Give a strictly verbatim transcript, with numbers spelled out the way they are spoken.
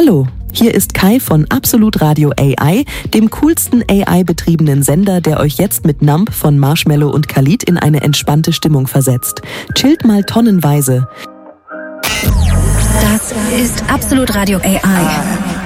Hallo, hier ist Kai von Absolut Radio A I, dem coolsten A I-betriebenen Sender, der euch jetzt mit Numb von Marshmello und Khalid in eine entspannte Stimmung versetzt. Chillt mal tonnenweise. Das ist Absolut Radio A I.